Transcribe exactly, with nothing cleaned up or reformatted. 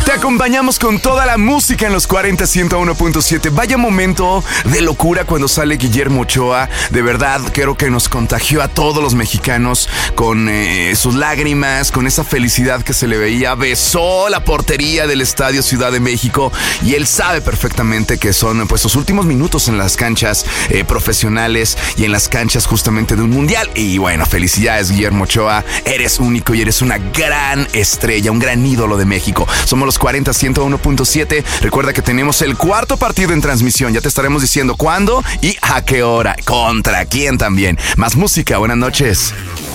Te acompañamos con toda la música en los cuarenta ciento uno punto siete. Vaya momento de locura cuando sale Guillermo Ochoa. De verdad, creo que nos contagió a todos los mexicanos con eh, sus lágrimas, con esa felicidad que se le veía. Besó la portería del Estadio Ciudad de México y él sabe perfectamente que son pues sus últimos minutos en las canchas eh, profesionales y en las canchas justamente de un mundial. Y bueno, felicidades, Guillermo Ochoa. Eres único y eres una gran estrella, un gran ídolo de México. Somos los cuarenta ciento uno punto siete. Recuerda que tenemos el cuarto partido en transmisión. Ya te estaremos diciendo cuándo y a qué hora. Contra quién también. Más música. Buenas noches.